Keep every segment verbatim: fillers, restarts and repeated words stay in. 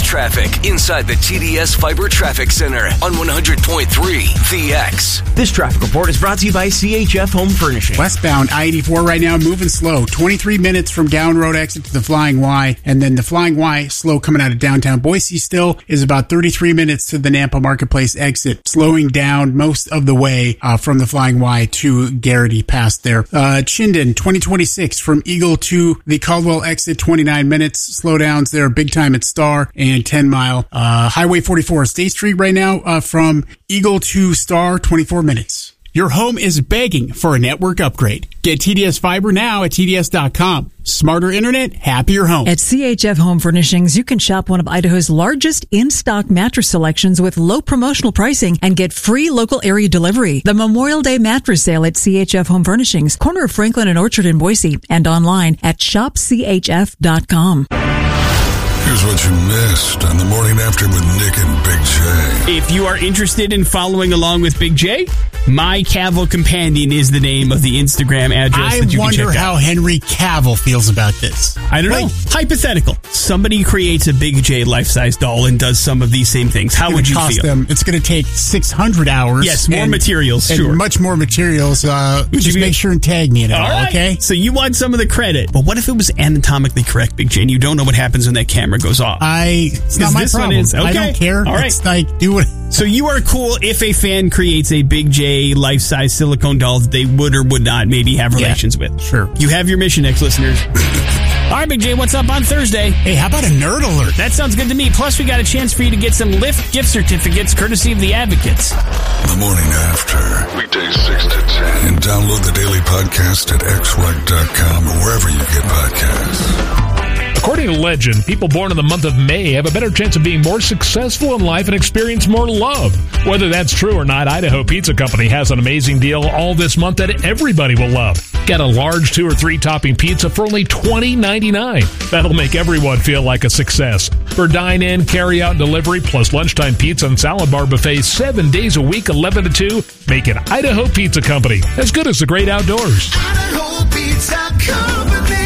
traffic inside the T D S Fiber Traffic Center on one hundred point three The X. This traffic report is brought to you by C H F Home Furnishing. Westbound I eighty-four right now, moving slow. twenty-three minutes from Gowan Road exit to the Flying Y, and then the Flying Y slow coming out of downtown Boise still is about thirty-three minutes to the Nampa Marketplace exit, slowing down most of the way uh, from the Flying Y to Garrity past there. Uh, Chinden, twenty twenty-six from Eagle to the Caldwell exit, twenty-nine minutes. Slowdowns there big time at Star and ten mile. Uh, Highway forty-four, State Street right now uh, from Eagle to Star, twenty-four minutes. Your home is begging for a network upgrade. Get T D S Fiber now at T D S dot com. Smarter internet, happier home. At C H F Home Furnishings, you can shop one of Idaho's largest in-stock mattress selections with low promotional pricing and get free local area delivery. The Memorial Day mattress sale at C H F Home Furnishings, corner of Franklin and Orchard in Boise, and online at shop C H F dot com. Here's what you missed on the morning after with Nick and Big J. If you are interested in following along with Big J, My Cavill Companion is the name of the Instagram address I that you can check out. wonder how Henry Cavill feels about this. I don't like, know. Hypothetical. Somebody creates a Big J life-size doll and does some of these same things. How would you cost feel? Them, it's going to take six hundred hours. Yes, more and, materials, and sure. much more materials. Uh, Would just you be, make sure and tag me in it all, right. okay? So you want some of the credit. But what if it was anatomically correct, Big J, and you don't know what happens when that camera goes off? I, it's not my this problem. One is, okay. I don't care. All right. It's like, do what... So you are cool if a fan creates a Big J life-size silicone doll that they would or would not maybe have relations yeah, with. Sure. You have your mission, ex-listeners. All right, Big J, what's up on Thursday? Hey, how about a nerd alert? That sounds good to me. Plus, we got a chance for you to get some Lyft gift certificates courtesy of the Advocates. The morning after, weekdays six to ten. And download the daily podcast at x w dot com or wherever you get podcasts. According to legend, people born in the month of May have a better chance of being more successful in life and experience more love. Whether that's true or not, Idaho Pizza Company has an amazing deal all this month that everybody will love. Get a large two or three topping pizza for only twenty ninety-nine. That'll make everyone feel like a success. For dine-in, carry-out, delivery, plus lunchtime pizza and salad bar buffets seven days a week, eleven to two, make it Idaho Pizza Company. As good as the great outdoors. Idaho Pizza Company.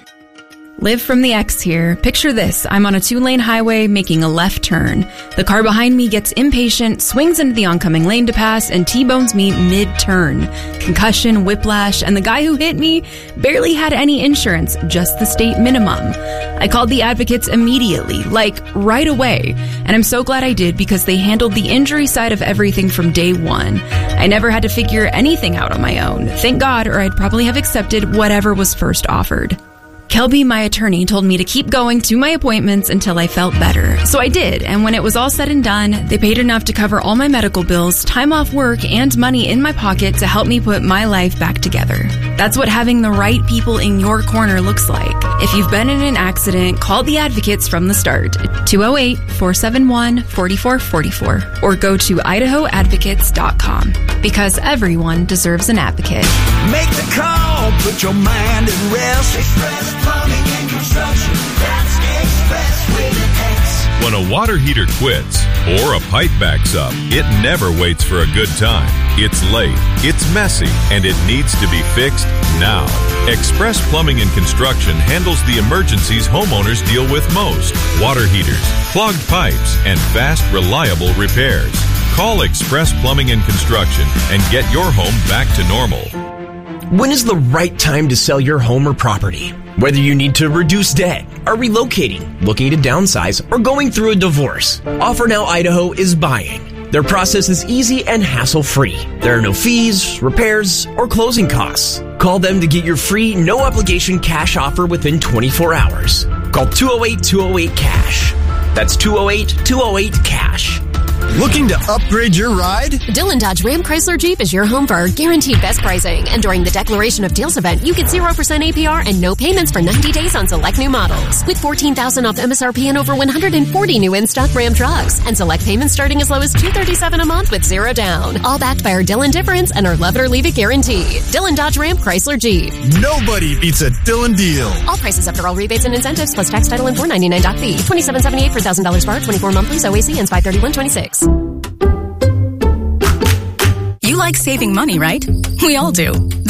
Live from the X here. Picture this. I'm on a two-lane highway making a left turn. The car behind me gets impatient, swings into the oncoming lane to pass, and T-bones me mid-turn. Concussion, whiplash, and the guy who hit me barely had any insurance, just the state minimum. I called the Advocates immediately, like right away, and I'm so glad I did because they handled the injury side of everything from day one. I never had to figure anything out on my own. Thank God, or I'd probably have accepted whatever was first offered. Kelby, my attorney, told me to keep going to my appointments until I felt better. So I did, and when it was all said and done, they paid enough to cover all my medical bills, time off work, and money in my pocket to help me put my life back together. That's what having the right people in your corner looks like. If you've been in an accident, call the Advocates from the start, two oh eight, four seven one, four four four four, or go to idaho advocates dot com, because everyone deserves an advocate. Make the call, put your mind at rest. Express Plumbing and Construction, that's Express with an X. When a water heater quits or a pipe backs up, it never waits for a good time. It's late, it's messy, and it needs to be fixed now. Express Plumbing and Construction handles the emergencies homeowners deal with most: water heaters, clogged pipes, and fast, reliable repairs. Call Express Plumbing and Construction and get your home back to normal. When is the right time to sell your home or property? Whether you need to reduce debt, are relocating, looking to downsize, or going through a divorce, Offer Now Idaho is buying. Their process is easy and hassle-free. There are no fees, repairs, or closing costs. Call them to get your free, no-obligation cash offer within twenty-four hours. Call two oh eight, two oh eight, cash. That's two oh eight, two oh eight, cash. Looking to upgrade your ride? Dillon Dodge Ram Chrysler Jeep is your home for our guaranteed best pricing. And during the Declaration of Deals event, you get zero percent A P R and no payments for ninety days on select new models. With fourteen thousand dollars off M S R P and over one hundred forty new in-stock Ram trucks. And select payments starting as low as two hundred thirty-seven dollars a month with zero down. All backed by our Dillon Difference and our Love It or Leave It guarantee. Dillon Dodge Ram Chrysler Jeep. Nobody beats a Dillon deal. All prices after all rebates and incentives plus tax, title, and four ninety-nine doc fee. twenty-seven seventy-eight for one thousand dollars bar, twenty-four monthlies, O A C ends five thirty-one twenty-six. You like saving money, right? We all do.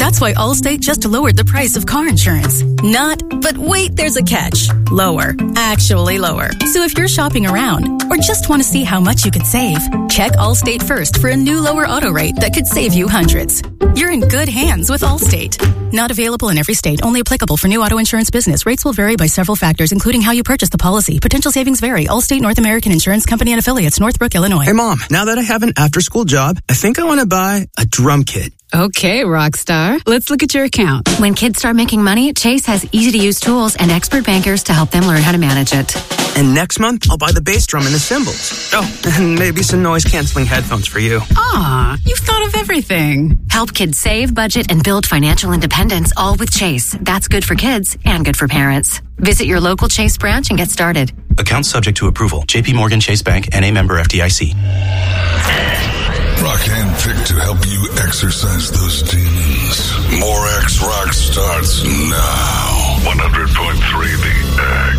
That's why Allstate just lowered the price of car insurance. Not, but wait, there's a catch. Lower. Actually lower. So if you're shopping around or just want to see how much you could save, check Allstate first for a new lower auto rate that could save you hundreds. You're in good hands with Allstate. Not available in every state. Only applicable for new auto insurance business. Rates will vary by several factors, including how you purchase the policy. Potential savings vary. Allstate North American Insurance Company and Affiliates, Northbrook, Illinois. Hey, Mom, now that I have an after-school job, I think I want to buy a drum kit. Okay, Rockstar. Let's look at your account. When kids start making money, Chase has easy-to-use tools and expert bankers to help them learn how to manage it. And next month, I'll buy the bass drum and the cymbals. Oh, and maybe some noise-canceling headphones for you. Aw, you've thought of everything. Help kids save, budget, and build financial independence, all with Chase. That's good for kids and good for parents. Visit your local Chase branch and get started. Account subject to approval. J P Morgan Chase Bank, N A member F D I C. Rock handpicked to help you exercise those demons. More X Rock starts now. one hundred point three The X.